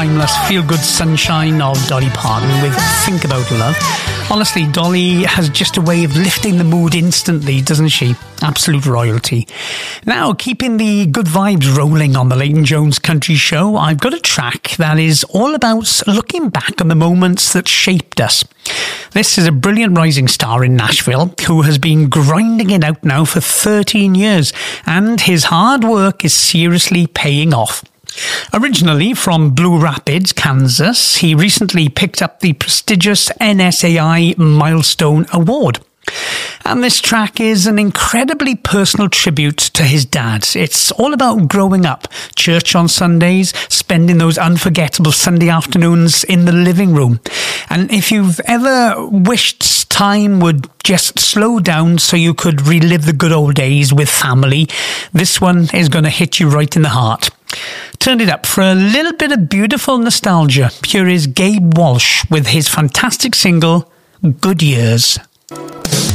timeless feel-good sunshine of Dolly Parton with Think About Love. Honestly, Dolly has just a way of lifting the mood instantly, doesn't she? Absolute royalty. Now, keeping the good vibes rolling on the Leighton Jones Country Show, I've got a track that is all about looking back on the moments that shaped us. This is a brilliant rising star in Nashville who has been grinding it out now for 13 years, and his hard work is seriously paying off. Originally from Blue Rapids, Kansas, he recently picked up the prestigious NSAI Milestone Award. And this track is an incredibly personal tribute to his dad. It's all about growing up, church on Sundays, spending those unforgettable Sunday afternoons in the living room. And if you've ever wished time would just slow down so you could relive the good old days with family, this one is going to hit you right in the heart. Turn it up for a little bit of beautiful nostalgia. Here is Gabe Walsh with his fantastic single, Good Years.